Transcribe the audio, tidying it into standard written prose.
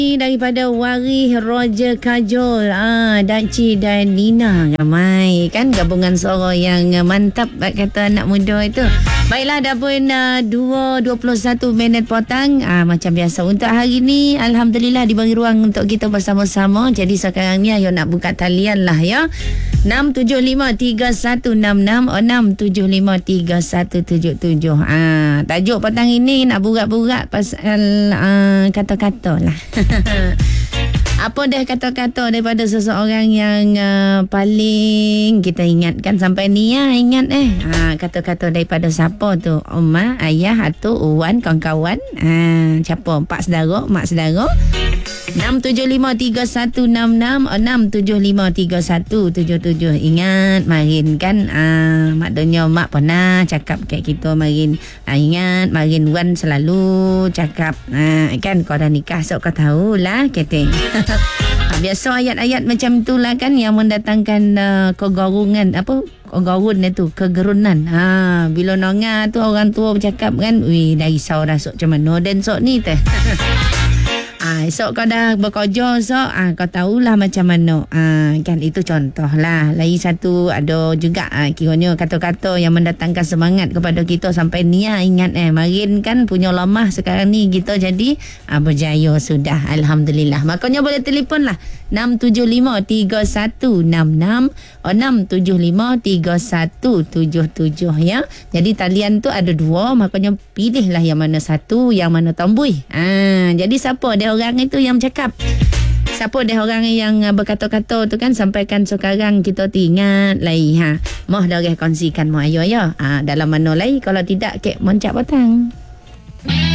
Daripada Wari Roger Kajol, Daci dan Nina ramai kan, gabungan suara yang mantap kata anak muda itu. Baiklah, dah pun 2:21 minit petang. Macam biasa untuk hari ni alhamdulillah diberi ruang untuk kita bersama-sama. Jadi sekarang ni ayo nak buka talian lah ya. 6753166 6753177. Tajuk petang ini nak burat-burat pasal kata-kata lah. Apa dah kata-kata daripada seseorang yang paling kita ingatkan sampai ni ya, ingat kata-kata daripada siapa tu? Oma, ayah, atuk, uwan, kawan-kawan, siapa? Pak saudara, mak saudara. 6753166 6753177. Ingat marin kan, maknanya mak pernah cakap kat kita marin, ingat marin wan selalu cakap kan kau dah nikah sok kau tahulah kata. Biasa ayat-ayat macam itulah kan yang mendatangkan kegorungan, apa kegorun itu, kegerunan. Bila nongah tu orang tua bercakap kan, wih dah risau dah sok macam mana dan sok ni teh. Esok kau dah bekerja esok, kau tahulah macam mana. Kan itu contoh lah. Lagi satu ada juga kiranya kata-kata yang mendatangkan semangat kepada kita sampai ni ingat marin kan punya lemah sekarang ni kita jadi berjaya sudah alhamdulillah. Makanya boleh telefon lah 6753166 6753177 ya. Jadi talian tu ada dua, makanya pilihlah yang mana satu, yang mana tomboi. Jadi siapa dia orang itu yang bercakap? Siapa dia orang yang berkata-kata tu kan, sampaikan sekarang kita ingat lagi Moh dah kongsikan mo ayo ya. Dalam mana lagi kalau tidak kek moncak petang.